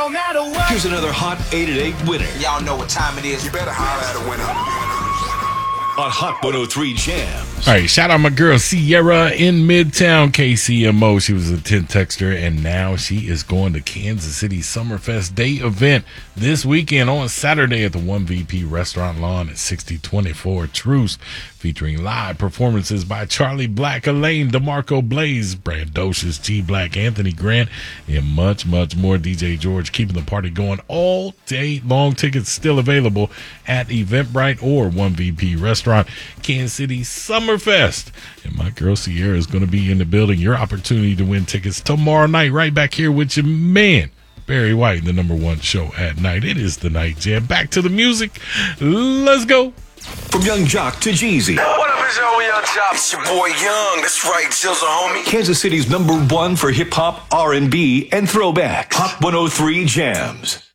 Here's another hot 8 at 8 winner. Y'all know what time it is. You better holler at a winner. On Hot 103 Jams. All right, shout out my girl Sierra in Midtown, KCMO. She was a 10 texter, and now she is going to Kansas City Summerfest Day event this weekend on Saturday at the 1VP Restaurant Lawn at 6024 Truce, featuring live performances by Charlie Black, Elaine, DeMarco Blaze, Brandocious, G Black, Anthony Grant, and much, much more. DJ George keeping the party going all day long. Tickets still available at Eventbrite or 1VP Restaurant. Kansas City Summerfest. And my girl Sierra is going to be in the building. Your opportunity to win tickets tomorrow night, right back here with your man, Barry White, the #1 show at night. It is the Night Jam. Back to the music. Let's go. From Young Jock to Jeezy. What up, is y'all, Young Jock? It's your boy Young. That's right, Jizzle, homie. Kansas City's #1 for hip hop, R&B, and throwbacks. Hot 103 Jams.